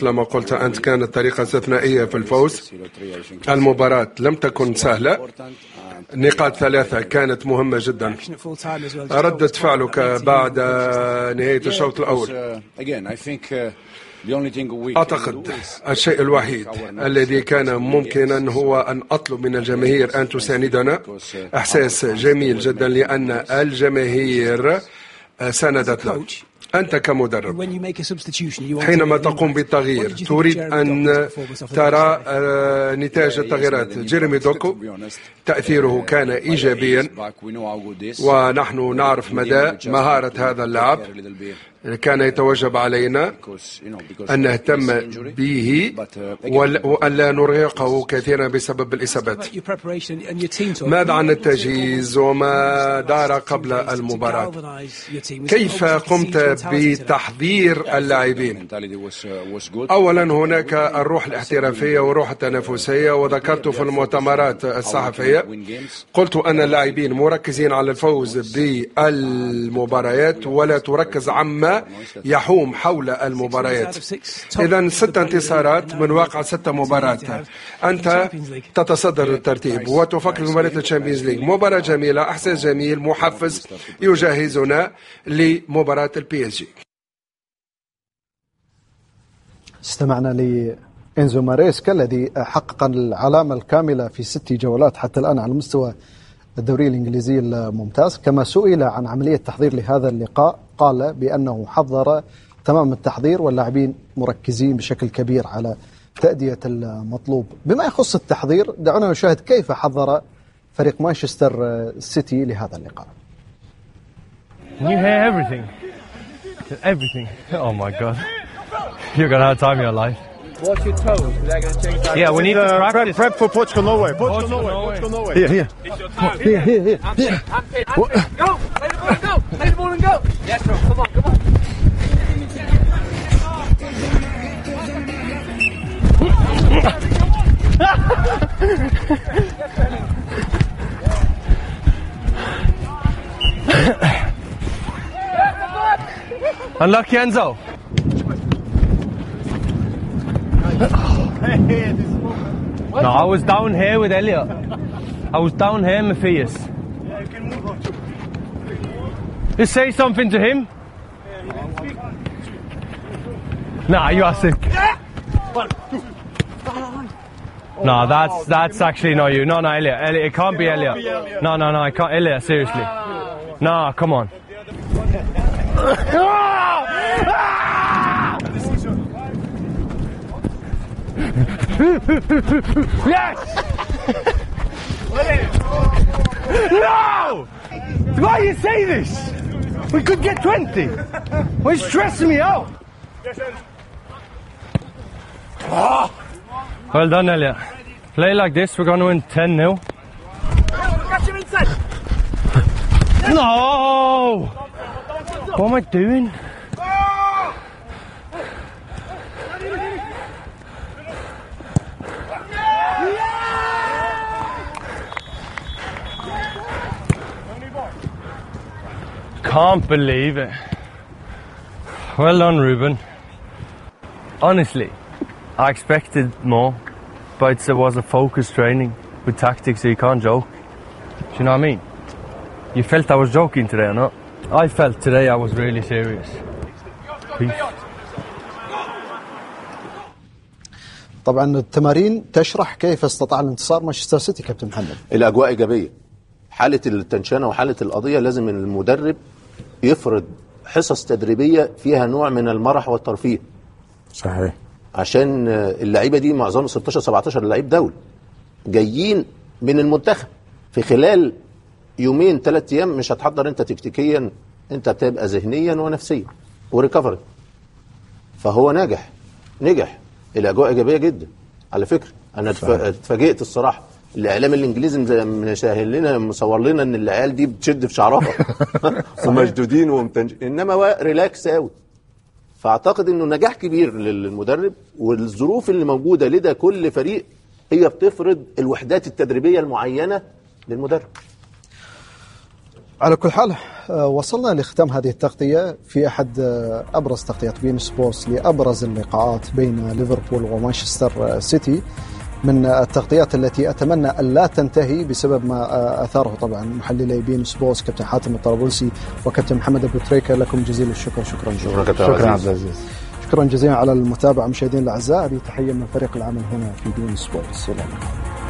لما قلت أنت كانت طريقة استثنائية في الفوز. المباراة لم تكن سهلة، نقاط 3 كانت مهمة جدا. ردة فعلك بعد نهاية الشوط الأول؟ أعتقد الشيء الوحيد الذي كان ممكنا هو أن أطلب من الجماهير أن تساندنا. إحساس جميل جدا لأن الجماهير ساندتنا. أنت كمدرب حينما تقوم بالتغيير تريد أن ترى نتاج التغييرات. جيريمي دوكو تأثيره كان إيجابيا، ونحن نعرف مدى مهارة هذا اللاعب. كان يتوجب علينا أن نهتم به وأن لا نرهقه كثيرا بسبب الإصابات. ماذا عن التجهيز وما دار قبل المباراة؟ كيف قمت بتحضير اللاعبين؟ أولا هناك الروح الاحترافية والروح التنافسية، وذكرت في المؤتمرات الصحفية قلت أن اللاعبين مركزين على الفوز بالمباريات ولا تركز عما يحوم حول المباريات. إذن 6 انتصارات من واقع 6 مباريات. أنت تتصدر الترتيب وتفكر في مباراة الشامبيونز ليج. مباراة جميلة، إحساس جميل، محفز يجهزنا لمباراة البي اس جي. استمعنا لإنزو ماريسكا الذي حقق العلامة الكاملة في 6 جولات حتى الآن على مستوى الدوري الإنجليزي الممتاز. كما سئل عن عملية تحضير لهذا اللقاء قال بأنه حضر تمام التحضير واللاعبين مركزين بشكل كبير على تأدية المطلوب. بما يخص التحضير دعونا نشاهد كيف حضر فريق مانشستر سيتي لهذا اللقاء. You hear everything. Everything. Oh my God. You're going to have time of your life. Watch your toes, they're going to change that. Yeah, we need to practice. Prep for Portugal, Norway. Portugal, Norway. Here. It's your toes. Here. Go! Play the ball and go! Play the ball and go! Yes, bro. Come on. Unlucky, Enzo. No, I was down here with Elliot. I was down here, Matthias. Just say something to him. Nah, you are sick. No, that's actually not you. No, Elliot. Elliot, it can't be Elliot. No, I can't. Elliot, seriously. No, come on. Yes! No! Why you say this? We could get 20. Why are you stressing me out? Well done, Elliot. Play like this, we're going to win 10-0. Catch him inside! No! What am I doing? Can't believe it. Well done, Ruben. Honestly, I expected more, but it was a focused training with tactics, so you can't joke. Do you know what I mean? You felt I was joking today or not? I felt today I was really serious. Peace. طبعا التمارين تشرح كيف استطاع الانتصار مانشستر سيتي. كابتن محمد، الأجواء إيجابية، حالة التنشنة وحالة القضية لازم المدرب يفرض حصص تدريبية فيها نوع من المرح والترفيه. صحيح. عشان اللعيبة دي معظم 16-17 لعيب دولي جايين من المنتخب، في خلال 2-3 أيام مش هتحضر انت تكتيكيا، انت بتبقى ذهنيا ونفسيا وريكفري. فهو نجح. الأجواء إيجابية جدا على فكرة. أنا اتفاجئت الصراحة. الإعلام الإنجليزي مسهل لنا، مصور لنا إن العيال دي بتشد في شعرها ومشدودين إنما ريلاكس أوي. فأعتقد إنه نجاح كبير للمدرب، والظروف اللي موجودة لدى كل فريق هي بتفرض الوحدات التدريبية المعينة للمدرب. على كل حال وصلنا لختام هذه التغطية في أحد أبرز تغطيات بين سبورتس لأبرز اللقاءات بين ليفربول ومانشستر سيتي، من التغطيات التي أتمنى أن لا تنتهي بسبب ما أثاره طبعا محللي بين سبورتس كابتن حاتم الطرابلسي وكابتن محمد أبو تريكة. لكم جزيل الشكر. شكرا عبد العزيز. شكرا جزيلا على المتابعة مشاهدينا الأعزاء. هذه تحية من فريق العمل هنا في بين سبورتس.